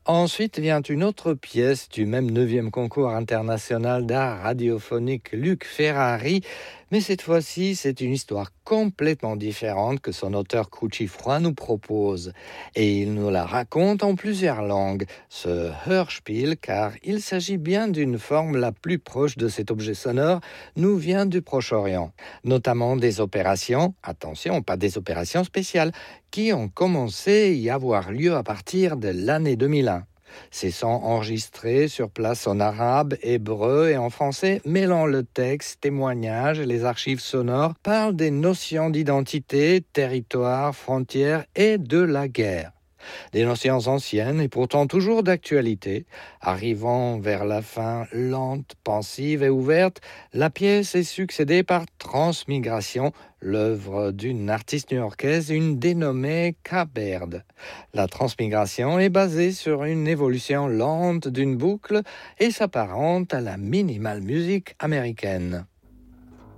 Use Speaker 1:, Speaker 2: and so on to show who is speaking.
Speaker 1: Ensuite vient une autre pièce du même 9e concours international d'art radiophonique Luc Ferrari, mais cette fois-ci c'est une histoire complètement différente que son auteur Crucifroy nous propose. Et il nous la raconte en plusieurs langues, ce Hörspiel, car il s'agit bien d'une forme la plus proche de cet objet sonore, nous vient du Proche-Orient, notamment des opérations, attention, pas des opérations spéciales, qui ont commencé à y avoir lieu à partir de l'année 2001. Ces sons enregistrés sur place en arabe, hébreu et en français, mêlant le texte, témoignages et les archives sonores, parlent des notions d'identité, territoire, frontières et de la guerre. Des notions anciennes et pourtant toujours d'actualité. Arrivant vers la fin lente, pensive et ouverte, la pièce est succédée par Transmigration, l'œuvre d'une artiste new-yorkaise, une dénommée K-Baird. La transmigration est basée sur une évolution lente d'une boucle et s'apparente à la minimal music américaine.